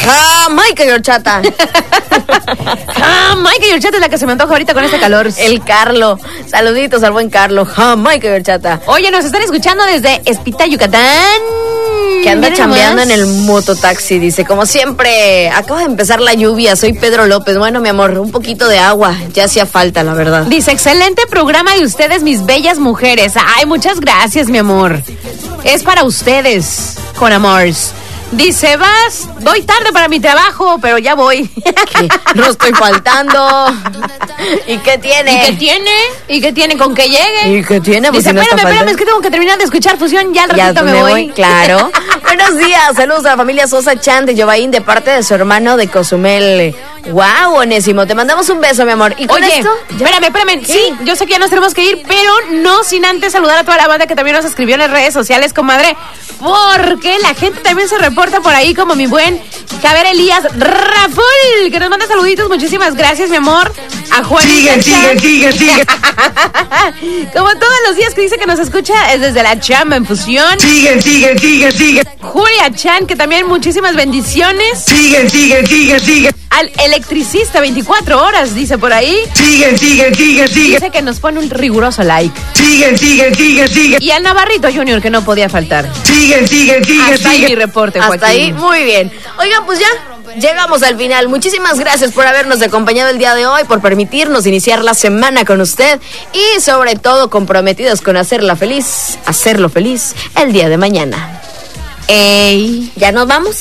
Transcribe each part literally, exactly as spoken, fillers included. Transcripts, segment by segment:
Jamaica y horchata. Jamaica y horchata es la que se me antoja ahorita con este calor. El Carlo. Saluditos al buen Carlo. Jamaica y horchata. Oye, nos están escuchando desde Espita, Yucatán. Que anda Miren chambeando nomás. en el mototaxi. Dice, como siempre, acaba de empezar la lluvia. Soy Pedro López. Bueno, mi amor, un poquito de agua. Ya hacía falta, la verdad. Dice, excelente programa de ustedes, mis bellas mujeres. Ay, muchas gracias, mi amor. Es para ustedes, con amores. Dice, vas, voy tarde para mi trabajo, pero ya voy. ¿Qué? No estoy faltando. ¿Y qué tiene? ¿Y qué tiene? ¿Y qué tiene con que llegue? ¿Y qué tiene? Pues Dice, si no está espérame, espérame, faltando. es que tengo que terminar de escuchar Fusión, ya al Ya ratito me, me voy. voy, claro. Buenos días, saludos a la familia Sosa Chan de Yobaín de parte de su hermano de Cozumel. Wow, Onésimo, te mandamos un beso, mi amor. ¿Y con Oye, esto? espérame, espérame. ¿Qué? Sí, yo sé que ya nos tenemos que ir, pero no sin antes saludar a toda la banda que también nos escribió en las redes sociales, comadre, porque la gente también se reporta por ahí, como mi buen Javier Elías Raful, que nos manda saluditos. Muchísimas gracias, mi amor. A Juan. Sigue, sigue, sigue, sigue. Como todos los días que dice que nos escucha es desde la chamba en Fusión. Sigue, sigue, sigue, sigue. Julia Chan, que también muchísimas bendiciones. Sigue, sigue, sigue, sigue. Al electricista veinticuatro horas, dice por ahí. Sigue, sigue, sigue, sigue. Dice que nos pone un riguroso like. Sigue, sigue, sigue, sigue. Y al Navarrito Junior, que no podía faltar. Sigue, sigue, sigue, Hasta ahí mi sigue. reporte, Joaquín. Hasta ahí, muy bien. Oigan, pues ya llegamos al final. Muchísimas gracias por habernos acompañado el día de hoy, por permitirnos iniciar la semana con usted y sobre todo comprometidos con hacerla feliz, hacerlo feliz el día de mañana. Ey. ¿Ya nos vamos?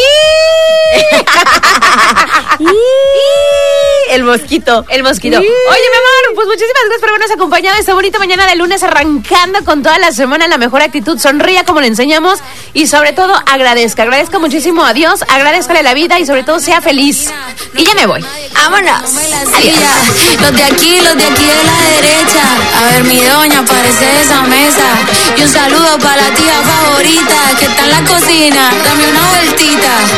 El mosquito. El mosquito. Oye, mi amor, pues muchísimas gracias por habernos acompañado esta bonita mañana de lunes, arrancando con toda la semana en la mejor actitud. Sonría como le enseñamos y sobre todo agradezca. Agradezca muchísimo a Dios, agradezcale la vida y sobre todo sea feliz. Y ya me voy. ¡Vámonos! Adiós. Los de aquí, los de aquí de la derecha. A ver, mi doña, aparece de esa mesa. Y un saludo para la tía favorita que está en la cocina. Dame una vueltita.